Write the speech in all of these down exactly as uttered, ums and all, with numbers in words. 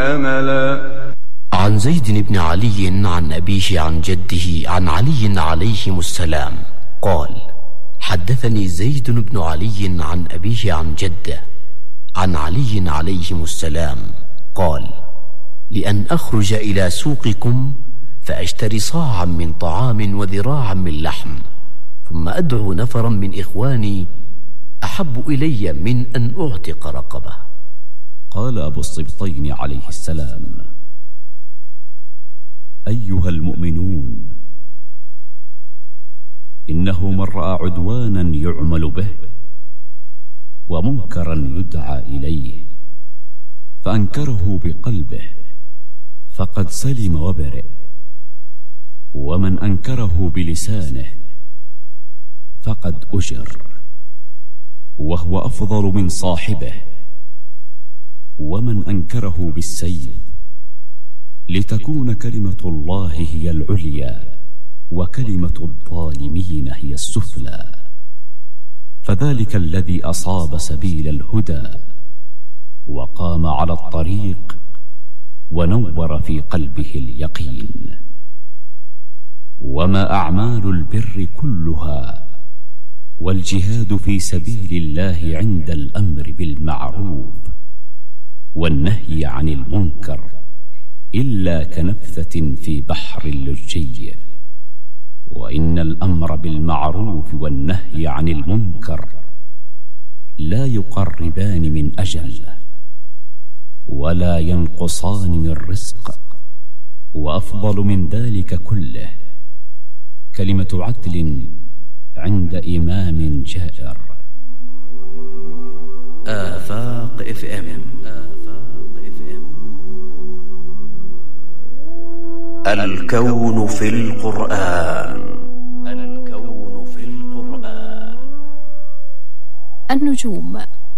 حملا. عن زيد بن علي عن أبيه عن جده عن علي عليهم السلام قال: حدثني زيد بن علي عن أبيه عن جده عن علي عليهم السلام قال: لأن أخرج إلى سوقكم فأشتري صاعا من طعام وذراعا من لحم، ثم أدعو نفرا من إخواني أحب إلي من أن أعتق رقبة. قال أبو السبطين عليه السلام: أيها المؤمنون، إنه من رأى عدوانا يعمل به ومنكرا يدعى إليه فأنكره بقلبه فقد سلم وبرئ، ومن أنكره بلسانه فقد أجر، وهو أفضل من صاحبه. ومن أنكره بالسيف لتكون كلمة الله هي العليا وكلمة الظالمين هي السفلى، فذلك الذي أصاب سبيل الهدى وقام على الطريق ونور في قلبه اليقين. وما أعمال البر كلها والجهاد في سبيل الله عند الأمر بالمعروف والنهي عن المنكر إلا كنفثة في بحر اللجي. وإن الأمر بالمعروف والنهي عن المنكر لا يقربان من أجل ولا ينقصان من رزق، وأفضل من ذلك كله كلمة عدل عند إمام جائر. آفاق اف ام. الكون في القرآن. الكون في القرآن. النجوم.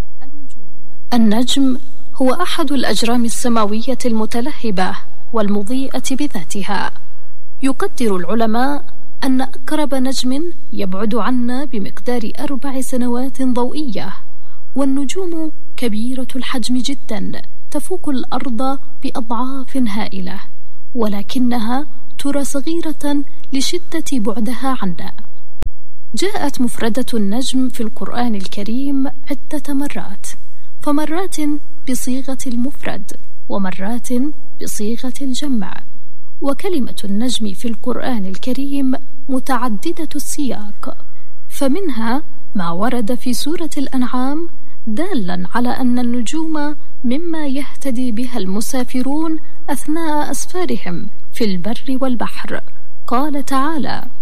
النجم هو أحد الأجرام السماوية المتلهبة والمضيئة بذاتها. يقدر العلماء أن أقرب نجم يبعد عنا بمقدار أربع سنوات ضوئية، والنجوم كبيرة الحجم جدا تفوق الأرض بأضعاف هائلة، ولكنها ترى صغيرة لشدة بعدها عنا. جاءت مفردة النجم في القرآن الكريم عدة مرات، فمرات بصيغة المفرد ومرات بصيغة الجمع. وكلمة النجم في القرآن الكريم متعددة السياق، فمنها ما ورد في سورة الأنعام دالا على أن النجوم مما يهتدي بها المسافرون أثناء أسفارهم في البر والبحر. قال تعالى: